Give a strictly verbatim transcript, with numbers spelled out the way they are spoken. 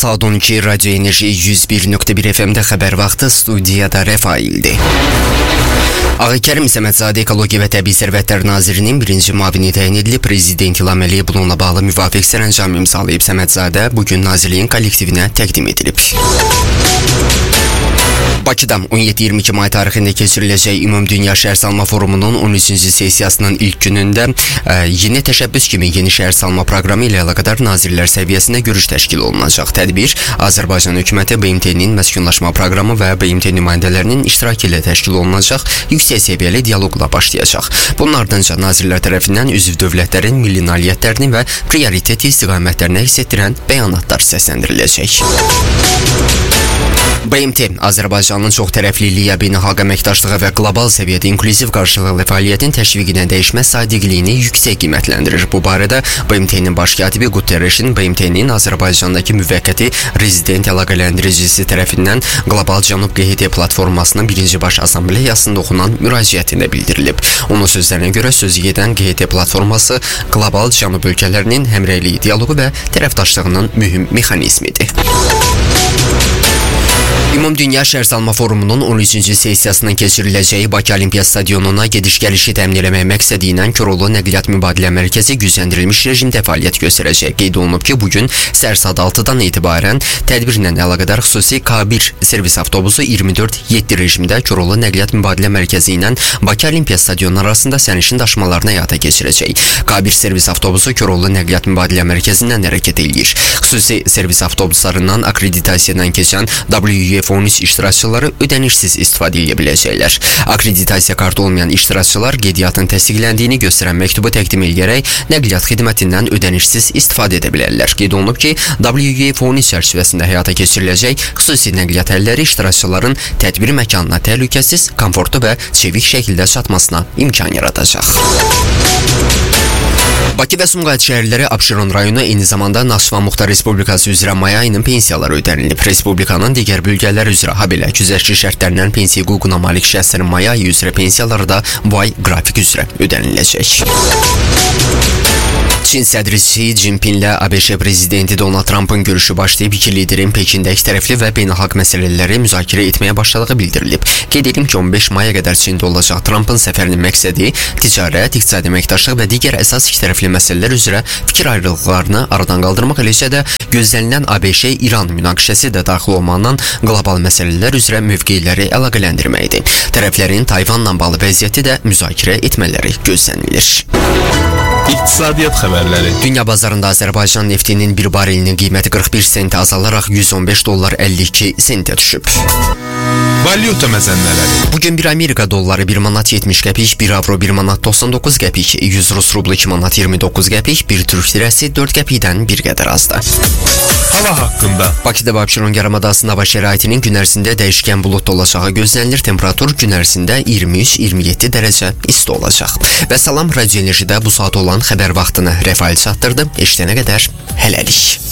Saat on iki Radyo Enerji yüz bir nöqtə bir F M'də xəbər vaxtı, studiyada Rəfaildir. Ağakərim Səmədzadə Ekologiya və Təbii Sərvətlər Nazirinin birinci müavini təyin edilib. Prezident İlham Əliyev bununla bağlı müvafiq sərəncam imzalayıb. Səmədzadə bugün nazirliyin kollektivinə təqdim edilib. Bakıda on yeddi iyirmi iki may tarixində keçiriləcək Ümumdünya Şəhər Salma Forumunun on üçüncü sessiyasının ilk günündə e, yeni təşəbbüs kimi yeni şəhər salma proqramı ilə əlaqədar nazirlər səviyyəsində görüş təşkil olunacaq. Tədbir Azərbaycan hökuməti, B M T-nin məskunlaşma proqramı və B M T nümayəndələrinin iştirakı ilə təşkil olunacaq yüksək səviyyəli dialoqla başlayacaq. Bunun ardınca nazirlər tərəfindən üzv dövlətlərin milli nailiyyətlərini və prioritet istiqamətlərini əks etdirən bəyanatlar səsləndiriləcək. B M T Azərbaycanın çox tərəfliliyə, beynəlxalq əməkdaşlığa və qlobal səviyyədə inklüziv qarşılıqlı fəaliyyətin təşviqinə dəyişməz sadiqliyini yüksək qiymətləndirir. Bu barədə B M T-nin baş katibi Guterreşin B M T-nin Azərbaycandakı müvəqqəti rezident əlaqələndiricisi tərəfindən Qlobal Cənub Q H T platformasının birinci baş assambleyasında oxunan müraciətində bildirilib. Onun sözlərinə görə sözü gedən Q H T platforması qlobal Cənub ölkələrinin həmrəyliyi, dialoqu və tərəfdaşlığının mühüm mexanizmidir. Ümumdünya Şəhər Salma Forumunun on üçüncü sessiyasının keçiriləcəyi Bakı Olimpiya Stadionuna gediş-gəlişi təmin etmək məqsədi ilə Koroğlu Nəqliyyat Mübadilə Mərkəzi gücləndirilmiş rejimdə fəaliyyət göstərəcək. Qeyd olunub ki, bugün səhər saat altıdan etibarən tədbirlə əlaqədar xüsusi K bir servis avtobusu iyirmi dörd yeddi rejimdə Koroğlu Nəqliyyat Mübadilə Mərkəzi ilə Bakı Olimpiya Stadionu arasında sərnişin daşımalarını həyata keçirəcək. K bir servis avtobusu Koroğlu Nəqliyyat Mübadilə Mərkəzindən hərəkət edir. Xüsusi servis avtobuslarından akkreditasiyadan keçən W F on üç iştirakçıları ödənişsiz istifadə edə biləcəklər. Akkreditasiya kartı olmayan iştirakçılar qeydiyyatın təsdiqləndiyini göstərən məktubu təqdim edərək nəqliyyat xidmətindən ödənişsiz istifadə edə bilərlər. Qeyd olunub ki, W F on üç çərçivəsində həyata keçiriləcək xüsusi nəqliyyat əlləri iştirakçıların tədbir məkanına təhlükəsiz, komfortlu və çevik şəkildə çatmasına imkan yaradacaq. Bakı və Sumqayıt şəhərləri Abşeron rayonu eyni zamanda Naxçıvan Muxtar Respublikası üzrə may ayının pensiyaları ödənilib. Respublikanın digər bölgələri üzrə, habelə güzəştli şərtlərindən pensiya hüququna malik şəxslərin may ayı üzrə pensiyaları da bu ay qrafik üzrə ödəniləcək. Çin sədri Xi Jinpinglə A B Ş prezidenti Donald Trump'ın görüşü başlayıb, iki liderin Pekində ikitərəfli və beynəlxalq məsələləri müzakirə etməyə başladığı bildirilib. Qeyd edim ki, on beş maya qədər Çində olacaq. Trump'ın səfərinin məqsədi ticarət, iqtisadi əməkdaşlıq və digər əsas ikitərəfli məsələlər üzrə fikir ayrılıqlarını aradan qaldırmaq, eləcə də gözlənilən A B Ş-İran münaqişəsi də daxil olmaqla qlobal məsələlər üzrə mövqeləri əlaqələndirməkdir. Tərəflərin Tayvanla bağlı vəziyyəti də müzakirə etmələri gözlənilir. İqtisadiyyat xəbərləri. Dünya bazarında Azərbaycan neftinin bir barelinin qiyməti qırx bir sent azalaraq yüz on beş dollar əlli iki sentə düşüb. Valyuta məzənləri. Bugün bir Amerika dolları bir manat yetmiş qəpik, bir avro bir manat doxsan doqquz qəpik, yüz rus rublu iki manat iyirmi doqquz qəpik, bir türk lirəsi dörd qəpikdən bir qədər azdır. Hava haqqında. Bakıda və Abşeron yarımadasının hava şəraitinin gün ərzində dəyişkən buludlu olacağı gözlənilir. Temperatur gün ərzində iyirmi üç iyirmi yeddi dərəcə isti olacaq. Və salam, Radio Enerjidə bu saat olan xəbər vaxtını Rəfail çatdırdı. Eşidənə qədər hələlik.